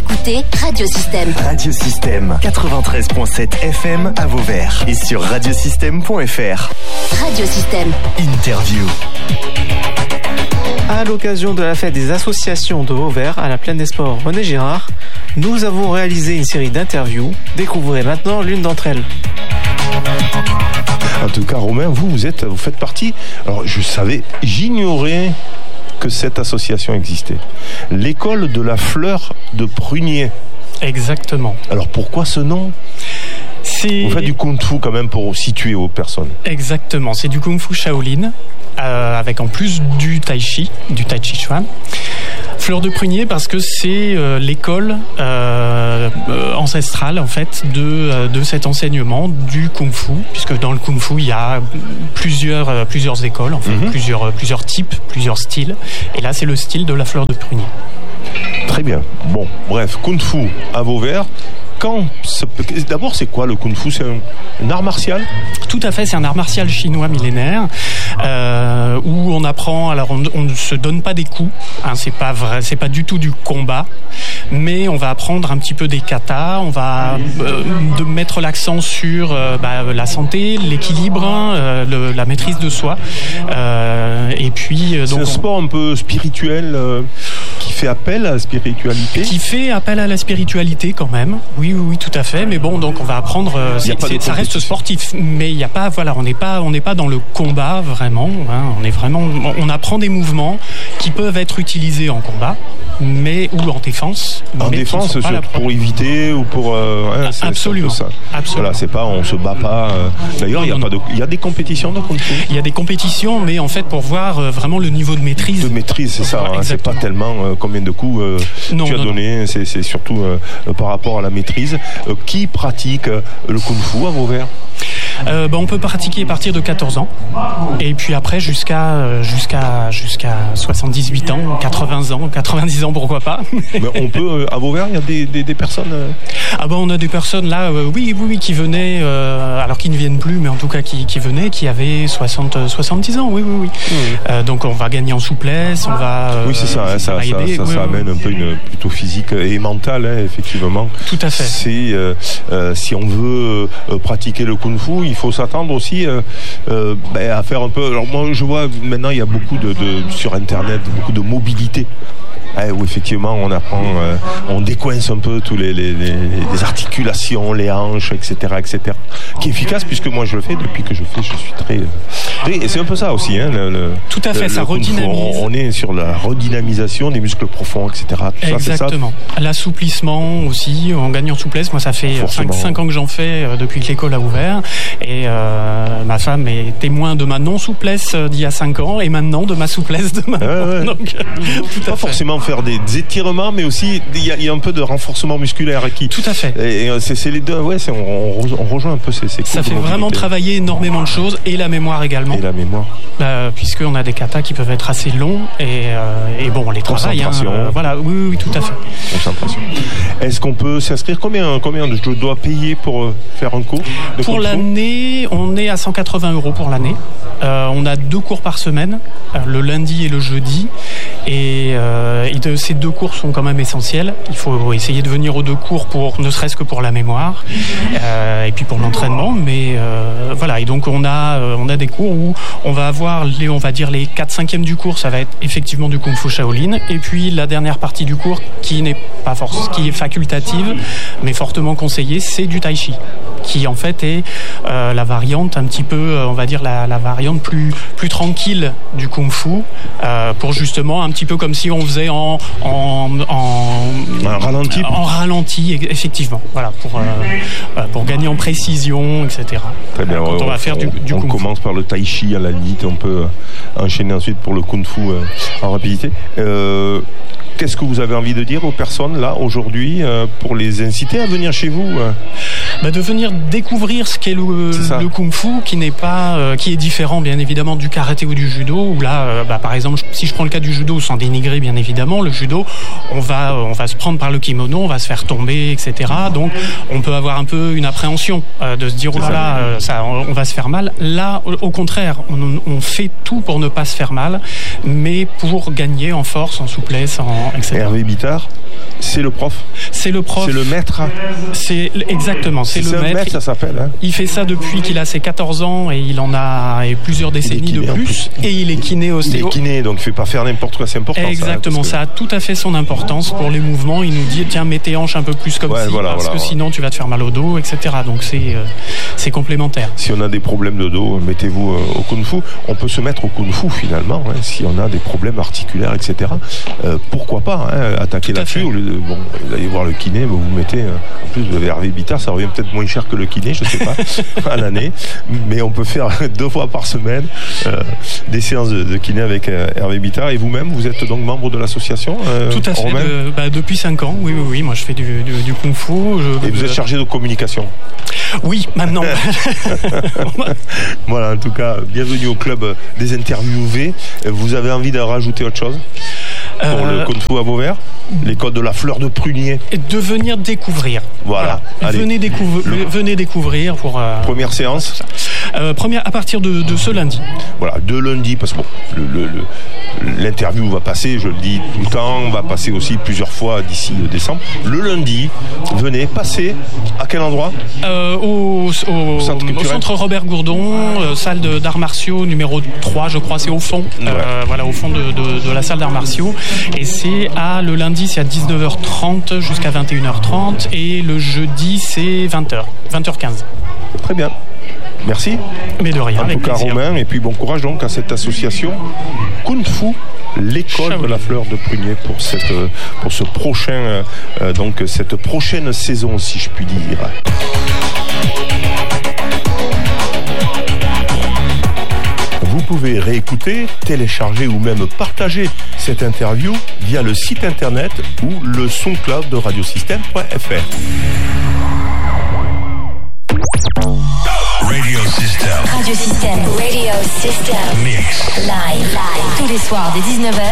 écoutez Radio Système. Radio Système, 93.7 FM à Vauvert et sur radiosystème.fr. Radio Système. Interview. À l'occasion de la fête des associations de Vauvert à la Plaine des Sports René Girard, nous avons réalisé une série d'interviews. Découvrez maintenant l'une d'entre elles. En tout cas, Romain, vous faites partie. Alors, j'ignorais que cette association existait. L'école de la fleur de prunier. Exactement. Alors, pourquoi ce nom ? Vous faites du kung-fu quand même pour situer aux personnes. Exactement, c'est du kung-fu Shaolin, avec en plus du tai chi chuan. Fleur de prunier parce que c'est l'école ancestrale en fait de cet enseignement du kung-fu, puisque dans le kung-fu il y a plusieurs écoles, en fait, plusieurs types, plusieurs styles, et là c'est le style de la fleur de prunier. Très bien. Bon, bref, kung-fu à Vauvert. D'abord, c'est quoi le kung-fu ? C'est un art martial ? Tout à fait, c'est un art martial chinois millénaire où on apprend. Alors, on ne se donne pas des coups, hein, c'est pas vrai, c'est pas du tout du combat, mais on va apprendre un petit peu des katas. On va mettre l'accent sur la santé, l'équilibre, la maîtrise de soi. Et puis, c'est un sport un peu spirituel qui fait appel à la spiritualité. Qui fait appel à la spiritualité quand même. Oui, tout à fait. Mais bon, donc on va apprendre. Ça reste sportif, mais il y a pas. Voilà, on n'est pas dans le combat vraiment. Hein, on apprend des mouvements qui peuvent être utilisés en combat, ou en défense. En défense, pour éviter ou pour. Absolument. Ça. Voilà, c'est pas, on se bat pas. D'ailleurs, il y a des compétitions de kung-fu. Il y a des compétitions, mais en fait, pour voir vraiment le niveau de maîtrise. De maîtrise, c'est ça. Hein, c'est pas tellement combien de coups tu as donné. C'est surtout par rapport à la maîtrise. Qui pratique le kung-fu à Vauvert ? On peut pratiquer à partir de 14 ans et puis après jusqu'à 78 ans, 80 ans, 90 ans, pourquoi pas. Mais on peut, à Vauvert, il y a des personnes on a des personnes là, oui, qui venaient, alors qui ne viennent plus, mais en tout cas qui venaient, qui avaient 70 ans, oui. Donc on va gagner en souplesse, on va oui, c'est ça, ça amène un peu une plutôt physique et mentale, hein, effectivement. Tout à fait. C'est, si on veut pratiquer le kung-fu, il faut s'attendre aussi à faire un peu. Alors moi, je vois maintenant, il y a beaucoup sur Internet, beaucoup de mobilité. Où effectivement on apprend, on décoince un peu tous les articulations, les hanches, etc., qui est efficace puisque moi je le fais depuis que je suis très. Et c'est un peu ça aussi, hein. Tout à fait, ça redynamise. On est sur la redynamisation des muscles profonds, etc. Tout exactement. Ça, l'assouplissement aussi, on gagne en souplesse. Moi, ça fait 5 ans que j'en fais depuis que l'école a ouvert, et ma femme est témoin de ma non-souplesse d'il y a 5 ans et maintenant de ma souplesse de maintenant. Donc, pas forcément faire des étirements, mais aussi il y a un peu de renforcement musculaire qui. Tout à fait. Et c'est les deux. Ouais, on rejoint un peu ces ça fait vraiment travailler énormément de choses et la mémoire également. Et la mémoire. Puisqu'on a des katas qui peuvent être assez longs et bon, on les travaille. Voilà, oui, tout à fait. Concentration. Est-ce qu'on peut s'inscrire combien je dois payer pour faire un cours de Pour l'année, on est à 180 € pour l'année. On a 2 cours par semaine, le lundi et le jeudi. Et ces 2 cours sont quand même essentiels. Il faut essayer de venir aux 2 cours ne serait-ce que pour la mémoire et puis pour l'entraînement. Mais voilà. Et donc on a des cours où on va avoir les 4/5e du cours, ça va être effectivement du kung-fu Shaolin. Et puis la dernière partie du cours qui est facultative, mais fortement conseillée, c'est du tai chi, qui en fait est la variante un petit peu, on va dire la variante plus tranquille du kung-fu, pour justement un petit peu comme si on faisait en ralenti. En ralenti, effectivement. Voilà, pour gagner en précision, etc. Très bien. Quand on va faire du kung-fu. On commence par le tai chi à la limite, on peut enchaîner ensuite pour le kung-fu en rapidité. Qu'est-ce que vous avez envie de dire aux personnes là aujourd'hui pour les inciter à venir chez vous De venir découvrir ce qu'est le kung-fu, qui est différent bien évidemment du karaté ou du judo. Où là, par exemple, si je prends le cas du judo, sans dénigrer bien évidemment, le judo, on va se prendre par le kimono, on va se faire tomber, etc. Donc, on peut avoir un peu une appréhension de se dire on va se faire mal. Là, au contraire, on fait tout pour ne pas se faire mal, mais pour gagner en force, en souplesse, etc. Hervé Bittard, C'est le prof. C'est le prof. C'est le maître. C'est exactement. C'est le maître. Ça s'appelle. Hein. Il fait ça depuis qu'il a ses 14 ans et il en a plusieurs décennies de plus. Et il est kiné ostéo. Il est kiné, donc il ne fait pas faire n'importe quoi. C'est important. Exactement. Ça a tout à fait son importance pour les mouvements. Il nous dit tiens, mets tes hanches un peu plus comme parce que sinon tu vas te faire mal au dos, etc. Donc c'est complémentaire. Si on a des problèmes de dos, mettez-vous au Kung Fu. On peut se mettre au Kung Fu finalement. Hein, si on a des problèmes articulaires, etc. Pourquoi pas attaquer là-dessus au lieu de vous allez voir le kiné, mais vous mettez en plus vous avez Hervé Bittard, ça revient peut-être moins cher que le kiné, je sais pas, à l'année, mais on peut faire 2 fois par semaine des séances de kiné avec Hervé Bittard. Et vous-même, vous êtes donc membre de l'association Tout à fait, depuis 5 ans, oui, moi je fais du Kung Fu. Et vous êtes chargé de communication? Oui, maintenant. Voilà, en tout cas, bienvenue au club des interviewés. Vous avez envie de rajouter autre chose pour le Kung Fu à Vauvert? L'école de la fleur de prunier. De venir découvrir. Voilà. Venez découvrir pour... Première séance à partir de ce lundi. Voilà, de lundi, parce que l'interview va passer, je le dis tout le temps, on va passer aussi plusieurs fois d'ici décembre. Le lundi, venez passer à quel endroit? Au centre Robert Gourdon, salle d'arts martiaux numéro 3, je crois, c'est au fond. Voilà, au fond de la salle d'arts martiaux. Et c'est le lundi, c'est à 19h30 jusqu'à 21h30. Et le jeudi, c'est 20h, 20h15. Très bien. Merci. Mais de rien. En tout cas, Romain, et puis bon courage donc à cette association Kung Fu, l'école de la fleur de prunier pour ce prochain cette prochaine saison, si je puis dire. Vous pouvez réécouter, télécharger ou même partager cette interview via le site internet ou le SoundCloud de radiosystème.fr. Radio System. Mix. Live. Tous les soirs dès 19h